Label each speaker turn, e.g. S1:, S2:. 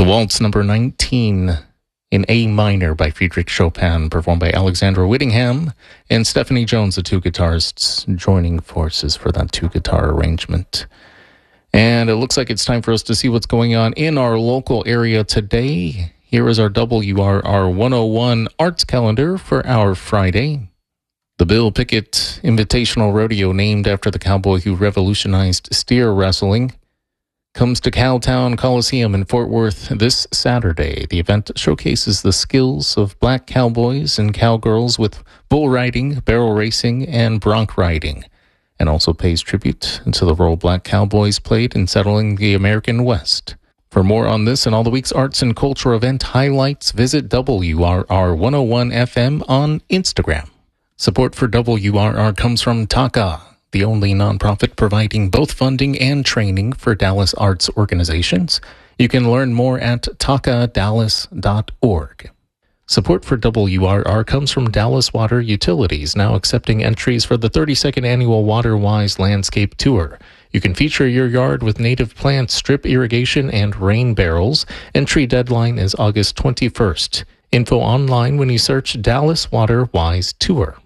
S1: The Waltz number 19 in A minor by Friedrich Chopin, performed by Alexandra Whittingham and Stephanie Jones, the two guitarists, joining forces for that two-guitar arrangement. And it looks like it's time for us to see what's going on in our local area today. Here is our WRR 101 Arts Calendar for our Friday. The Bill Pickett Invitational Rodeo, named after the cowboy who revolutionized steer wrestling, comes to Cowtown Coliseum in Fort Worth this Saturday. The event showcases the skills of black cowboys and cowgirls with bull riding, barrel racing, and bronc riding, and also pays tribute to the role black cowboys played in settling the American West. For more on this and all the week's arts and culture event highlights, visit WRR 101 FM on Instagram. Support for WRR comes from TACA, the only nonprofit providing both funding and training for Dallas arts organizations. You can learn more at tacadallas.org. Support for WRR comes from Dallas Water Utilities, now accepting entries for the 32nd Annual WaterWise Landscape Tour. You can feature your yard with native plants, strip irrigation, and rain barrels. Entry deadline is August 21st. Info online when you search Dallas WaterWise Tour.